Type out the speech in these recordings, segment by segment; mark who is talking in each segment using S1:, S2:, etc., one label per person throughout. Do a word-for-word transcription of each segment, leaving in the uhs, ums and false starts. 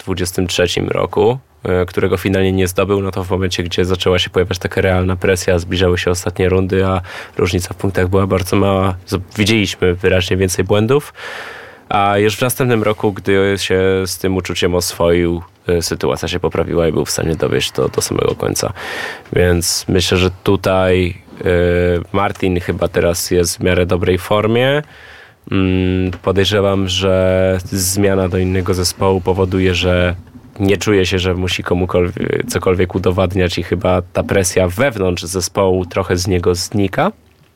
S1: dwudziestym trzecim roku, którego finalnie nie zdobył, no to w momencie, gdzie zaczęła się pojawiać taka realna presja, zbliżały się ostatnie rundy, a różnica w punktach była bardzo mała. Widzieliśmy wyraźnie więcej błędów, a już w następnym roku, gdy się z tym uczuciem oswoił, sytuacja się poprawiła i był w stanie dowieść to do samego końca. Więc myślę, że tutaj Martin chyba teraz jest w miarę dobrej formie. Podejrzewam, że zmiana do innego zespołu powoduje, że nie czuje się, że musi komukolwiek cokolwiek udowadniać i chyba ta presja wewnątrz zespołu trochę z niego znika.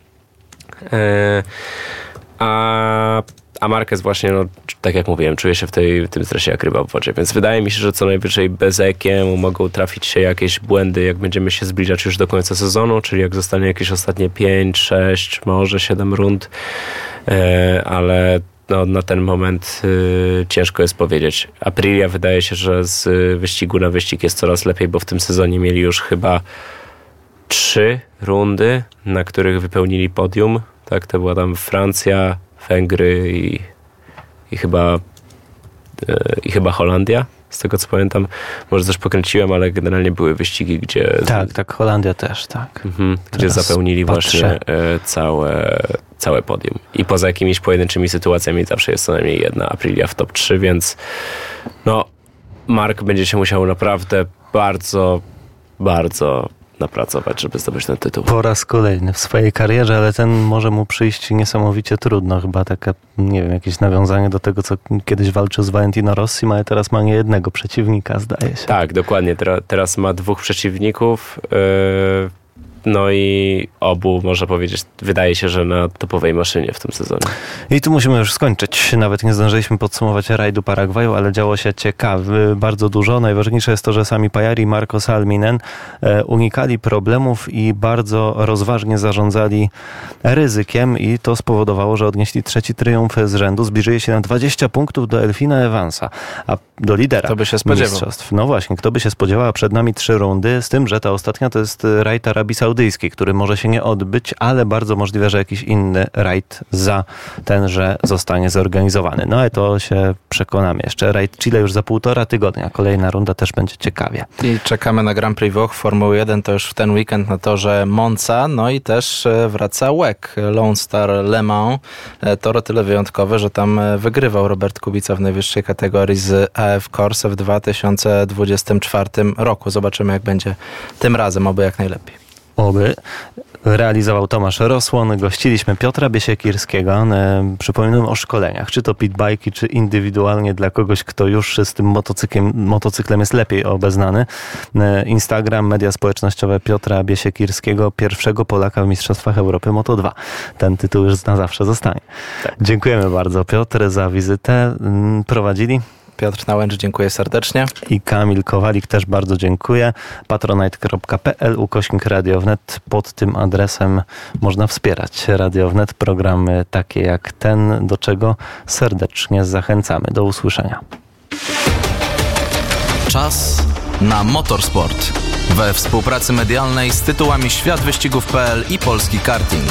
S1: A, a Marquez właśnie, no, tak jak mówiłem, czuje się w, tej, w tym stresie jak ryba w wodzie, więc wydaje mi się, że co najwyżej bezekiem mogą trafić się jakieś błędy, jak będziemy się zbliżać już do końca sezonu, czyli jak zostanie jakieś ostatnie pięć, sześć, może siedem rund, ale no, na ten moment y, ciężko jest powiedzieć. Aprilia wydaje się, że z wyścigu na wyścig jest coraz lepiej, bo w tym sezonie mieli już chyba trzy rundy, na których wypełnili podium. Tak, to była tam Francja, Węgry i, i, chyba, y, i chyba Holandia. Z tego co pamiętam, może też pokręciłem, ale generalnie były wyścigi, gdzie...
S2: Tak, tak, Holandia też, tak.
S1: Mhm, gdzie zapełnili patrzę. właśnie y, całe... całe podium. I poza jakimiś pojedynczymi sytuacjami zawsze jest co najmniej jedna Aprilia w top trzy, więc no Mark będzie się musiał naprawdę bardzo, bardzo napracować, żeby zdobyć ten tytuł.
S2: Po raz kolejny w swojej karierze, ale ten może mu przyjść niesamowicie trudno. Chyba takie, nie wiem, jakieś nawiązanie do tego, co kiedyś walczył z Valentino Rossim, ale teraz ma nie jednego przeciwnika, zdaje się.
S1: Tak, dokładnie. Teraz, teraz ma dwóch przeciwników. Yy... No i obu, można powiedzieć, wydaje się, że na topowej maszynie w tym sezonie.
S2: I tu musimy już skończyć. Nawet nie zdążyliśmy podsumować rajdu Paragwaju, ale działo się ciekawie, bardzo dużo. Najważniejsze jest to, że sami Pajari i Marco Salminen unikali problemów i bardzo rozważnie zarządzali ryzykiem i to spowodowało, że odnieśli trzeci triumf z rzędu. Zbliżyli się na dwadzieścia punktów do Elfina Evansa, a do lidera
S3: Kto by się spodziewał?
S2: mistrzostw. No właśnie, kto by się spodziewał? Przed nami trzy rundy, z tym, że ta ostatnia to jest rajd Arabii Saudyjskiej, który może się nie odbyć, ale bardzo możliwe, że jakiś inny rajd za tenże zostanie zorganizowany. No ale to się przekonamy jeszcze. Rajd Chile już za półtora tygodnia. Kolejna runda też będzie ciekawie.
S3: I czekamy na Grand Prix Włoch. Formuły jeden to już w ten weekend na torze Monza, no i też wraca W E C, Lone Star Le Mans. Tor o tyle wyjątkowy, że tam wygrywał Robert Kubica w najwyższej kategorii z A F Corse w dwa tysiące dwudziestym czwartym roku. Zobaczymy, jak będzie tym razem, oby jak najlepiej.
S2: Oby. Realizował Tomasz Rosłon. Gościliśmy Piotra Biesiekirskiego. Przypominam o szkoleniach, czy to pitbajki, czy indywidualnie dla kogoś, kto już z tym motocyklem, motocyklem jest lepiej obeznany. Instagram, media społecznościowe Piotra Biesiekirskiego, pierwszego Polaka w Mistrzostwach Europy Moto dwa. Ten tytuł już na zawsze zostanie. Tak. Dziękujemy bardzo, Piotr, za wizytę. Prowadzili
S3: Piotr Nałęcz, dziękuję serdecznie.
S2: I Kamil Kowalik też bardzo dziękuję. patronite kropka p l ukośnik Radio Wnet. Pod tym adresem można wspierać Radio Wnet, programy takie jak ten, do czego serdecznie zachęcamy. Do usłyszenia.
S4: Czas na motorsport. We współpracy medialnej z tytułami Świat Wyścigów kropka p l i Polski Karting.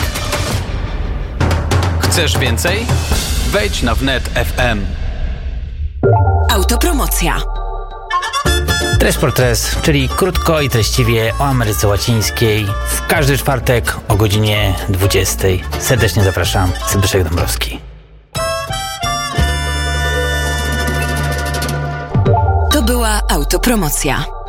S5: Chcesz więcej? Wejdź na wnet kropka f m.
S6: Autopromocja.
S7: Tres por Tres, czyli krótko i treściwie o Ameryce Łacińskiej. W każdy czwartek o godzinie dwudziestej. Serdecznie zapraszam. Zbyszek Dąbrowski.
S6: To była autopromocja.